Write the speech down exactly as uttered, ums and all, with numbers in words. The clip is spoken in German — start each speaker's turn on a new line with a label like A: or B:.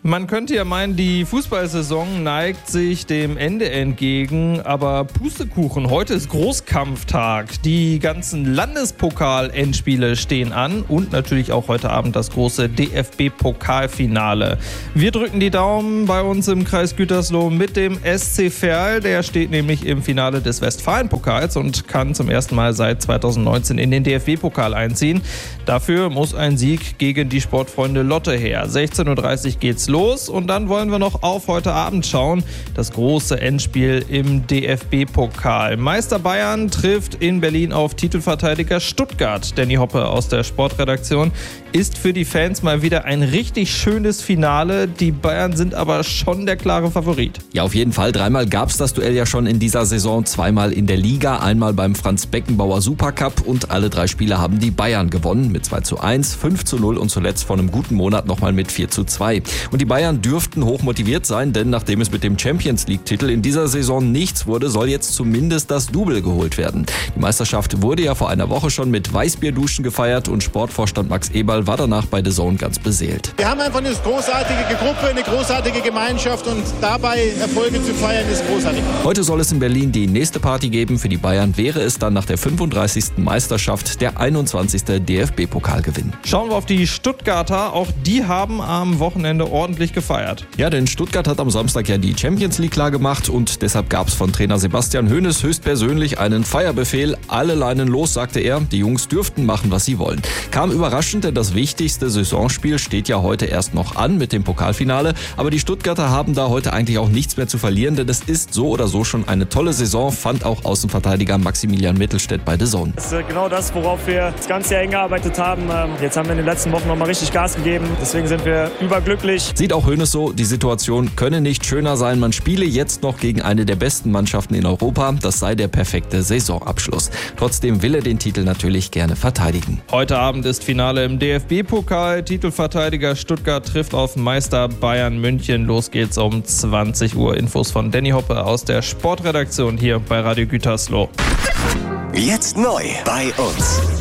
A: Man könnte ja meinen, die Fußballsaison neigt sich dem Ende entgegen, aber Pustekuchen, heute ist Großkampftag. Die ganzen Landespokal-Endspiele stehen an und natürlich auch heute Abend das große D F B-Pokalfinale. Wir drücken die Daumen bei uns im Kreis Gütersloh mit dem S C Verl. Der steht nämlich im Finale des Westfalen-Pokals und kann zum ersten Mal seit zweitausendneunzehn in den D F B-Pokal einziehen. Dafür muss ein Sieg gegen die Sportfreunde Lotte her. sechzehn Uhr dreißig geht's los und dann wollen wir noch auf heute Abend schauen. Das große Endspiel im D F B-Pokal. Meister Bayern trifft in Berlin auf Titelverteidiger Stuttgart. Danny Hoppe aus der Sportredaktion. Ist für die Fans mal wieder ein richtig schönes Finale. Die Bayern sind aber schon der klare Favorit.
B: Ja, auf jeden Fall. Dreimal gab es das Duell ja schon in dieser Saison. Zweimal in der Liga, einmal beim Franz-Beckenbauer Supercup und alle drei Spiele haben die Bayern gewonnen mit zwei zu eins, fünf zu null und zuletzt vor einem guten Monat nochmal mit vier zu zwei. Und die Bayern dürften hochmotiviert sein, denn nachdem es mit dem Champions-League-Titel in dieser Saison nichts wurde, soll jetzt zumindest das Double geholt werden. Die Meisterschaft wurde ja vor einer Woche schon mit Weißbierduschen gefeiert und Sportvorstand Max Eberl war danach bei The Zone ganz beseelt.
C: Wir haben einfach eine großartige Gruppe, eine großartige Gemeinschaft und dabei Erfolge zu feiern ist großartig.
B: Heute soll es in Berlin die nächste Party geben. Für die Bayern wäre es dann nach der fünfunddreißigsten Meisterschaft der einundzwanzigste D F B-Pokalgewinn.
A: Schauen wir auf die Stuttgarter. Auch die haben am Wochenende ordentlich gefeiert.
B: Ja, denn Stuttgart hat am Samstag ja die Champions League klar gemacht und deshalb gab es von Trainer Sebastian Hoeneß höchstpersönlich einen Feierbefehl. Alle Leinen los, sagte er. Die Jungs dürften machen, was sie wollen. Kam überraschend, denn das wichtigste Saisonspiel steht ja heute erst noch an mit dem Pokalfinale. Aber die Stuttgarter haben da heute eigentlich auch nichts mehr zu verlieren, denn es ist so oder so schon eine tolle Saison, fand auch Außenverteidiger Maximilian Mittelstädt bei The Zone.
D: Das ist genau das, worauf wir das ganze Jahr hingearbeitet haben. Jetzt haben wir in den letzten Wochen nochmal richtig Gas gegeben. Deswegen sind wir überglücklich.
B: Sieht auch Hoeneß so, die Situation könne nicht schöner sein. Man spiele jetzt noch gegen eine der besten Mannschaften in Europa. Das sei der perfekte Saisonabschluss. Trotzdem will er den Titel natürlich gerne verteidigen.
A: Heute Abend ist Finale im D F B-Pokal. Titelverteidiger Stuttgart trifft auf Meister Bayern München. Los geht's um zwanzig Uhr. Infos von Danny Hoppe aus der Sportredaktion hier bei Radio Gütersloh.
E: Jetzt neu bei uns.